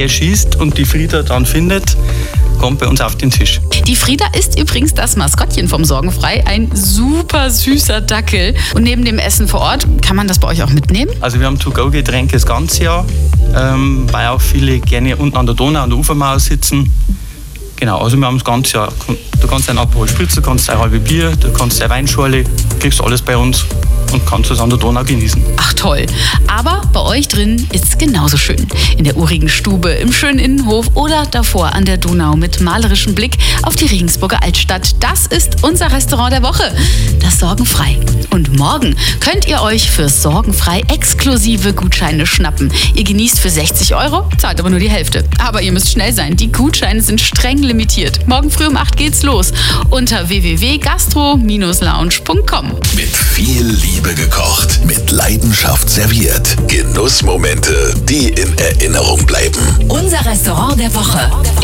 erschießt und die Frieda dann findet, kommt bei uns auf den Tisch. Die Frieda ist übrigens das Maskottchen vom Sorgenfrei, ein super süßer Dackel. Und neben dem Essen vor Ort, kann man das bei euch auch mitnehmen? Also wir haben To-Go-Getränke das ganze Jahr, weil auch viele gerne unten an der Donau, an der Ufermauer sitzen. Genau, also wir haben das ganze Jahr. Du kannst ein Aperol Spritzer, kannst ein halbes Bier, du kannst eine Weinschorle, kriegst alles bei uns und kannst es an der Donau genießen. Ach toll. Aber bei euch drin ist es genauso schön. In der urigen Stube, im schönen Innenhof oder davor an der Donau mit malerischem Blick auf die Regensburger Altstadt. Das ist unser Restaurant der Woche, das Sorgenfrei. Und morgen könnt ihr euch für Sorgenfrei exklusive Gutscheine schnappen. Ihr genießt für 60 €, zahlt aber nur die Hälfte. Aber ihr müsst schnell sein, die Gutscheine sind streng limitiert. Morgen früh um 8 geht's los unter www.gastro-lounge.com. Mit viel Liebe gekocht, mit Leidenschaft serviert. Genussmomente, die in Erinnerung bleiben. Unser Restaurant der Woche.